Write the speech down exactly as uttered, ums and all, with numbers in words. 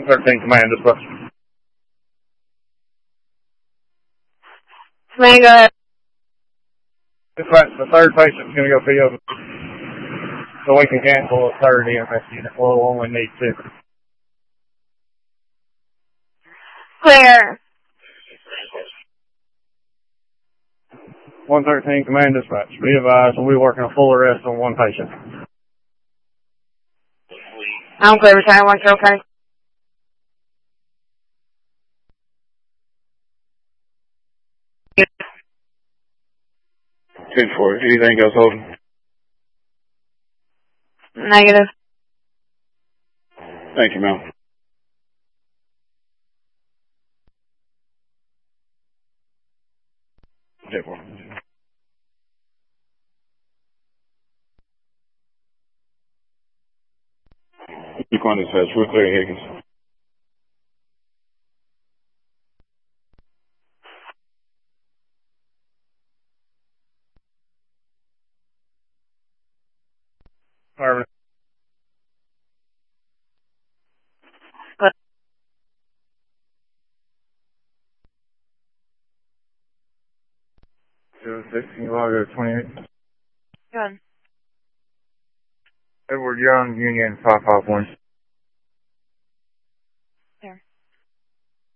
thirteen command dispatch. Command, go ahead. Dispatch, the third patient's going to go P O. So we can cancel the third E M S unit. We'll only need two. Clear. one thirteen command dispatch. Be advised, we'll be working a full arrest on one patient. I'm clear, return one, okay. ten four. Anything else holding? Negative. Thank you, ma'am. ten four. You going to dispatch. We're clear, Higgins. Marvin. Good. zero six, you log over twenty-eight. Good. Edward Young, Union five five one.